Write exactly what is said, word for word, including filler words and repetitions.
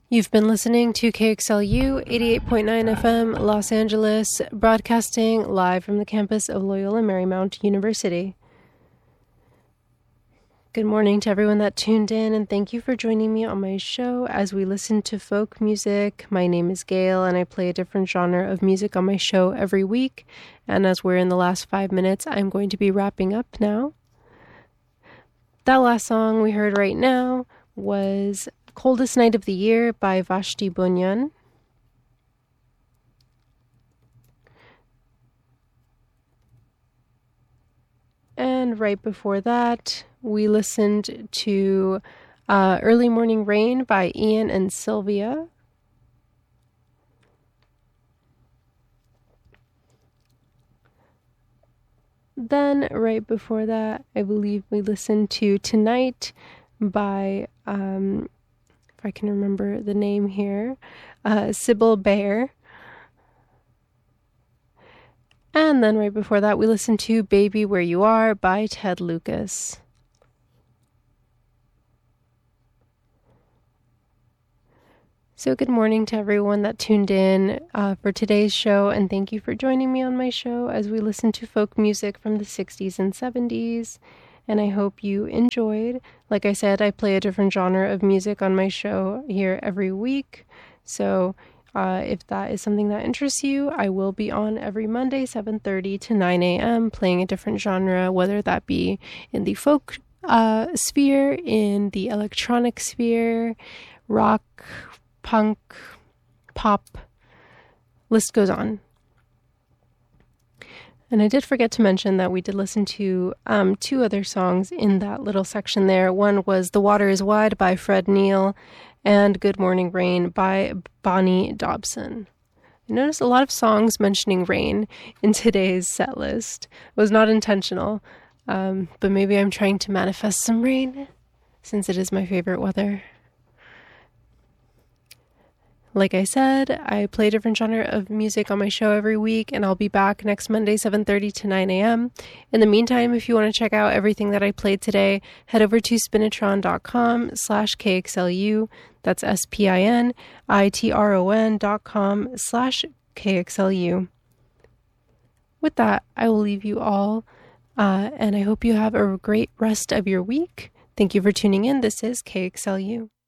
You've been listening to K X L U eighty-eight point nine F M Los Angeles, broadcasting live from the campus of Loyola Marymount University. Good morning to everyone that tuned in, and thank you for joining me on my show as we listen to folk music. My name is Gail, and I play a different genre of music on my show every week. And as we're in the last five minutes, I'm going to be wrapping up now. That last song we heard right now was Coldest Night of the Year by Vashti Bunyan. And right before that, we listened to uh, Early Morning Rain by Ian and Sylvia. Then, right before that, I believe we listened to Tonight by, um, if I can remember the name here, uh, Sybil Bayer. And then right before that, we listened to Baby Where You Are by Ted Lucas. So good morning to everyone that tuned in uh, for today's show, and thank you for joining me on my show as we listen to folk music from the sixties and seventies, and I hope you enjoyed. Like I said, I play a different genre of music on my show here every week, so uh, if that is something that interests you, I will be on every Monday, seven thirty to nine a.m., playing a different genre, whether that be in the folk uh, sphere, in the electronic sphere, rock, punk, pop, list goes on. And I did forget to mention that we did listen to um, two other songs in that little section there. One was The Water is Wide by Fred Neil and Good Morning Rain by Bonnie Dobson. I noticed a lot of songs mentioning rain in today's set list. It was not intentional, um, but maybe I'm trying to manifest some rain since it is my favorite weather. Like I said, I play a different genre of music on my show every week, and I'll be back next Monday, seven thirty to nine a.m. In the meantime, if you want to check out everything that I played today, head over to spinitron.com slash KXLU. That's S-P-I-N-I-T-R-O-N dot com slash KXLU. With that, I will leave you all, uh, and I hope you have a great rest of your week. Thank you for tuning in. This is K X L U.